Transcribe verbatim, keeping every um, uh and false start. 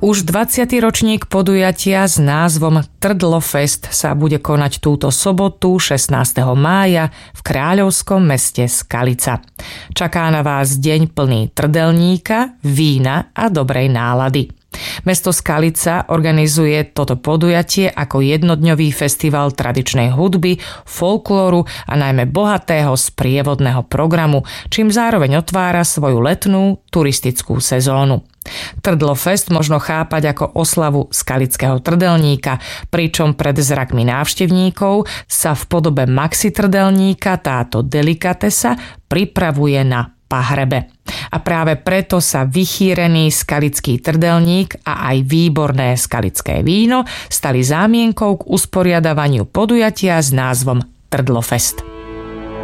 Už dvadsiaty ročník podujatia s názvom Trdlofest sa bude konať túto sobotu šestnásteho mája v kráľovskom meste Skalica. Čaká na vás deň plný trdelníka, vína a dobrej nálady. Mesto Skalica organizuje toto podujatie ako jednodňový festival tradičnej hudby, folklóru a najmä bohatého sprievodného programu, čím zároveň otvára svoju letnú turistickú sezónu. Trdlofest možno chápať ako oslavu skalického trdelníka, pričom pred zrakmi návštevníkov sa v podobe maxi trdelníka táto delikatesa pripravuje na pahrebe. A práve preto sa vychýrený skalický trdelník a aj výborné skalické víno stali zámienkou k usporiadavaniu podujatia s názvom Trdlofest.